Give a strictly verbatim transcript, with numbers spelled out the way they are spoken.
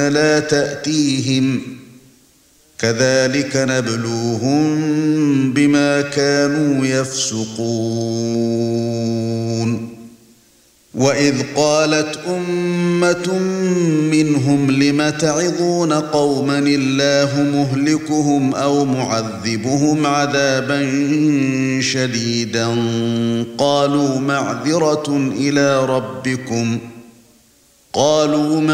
لا تأتيهم كذلك نبلوهم بما كانوا يفسقون وإذ قالت أمة منهم لم تعظون قوما الله مهلكهم أو معذبهم عذابا شديدا قالوا معذرة إلى ربكم قالوا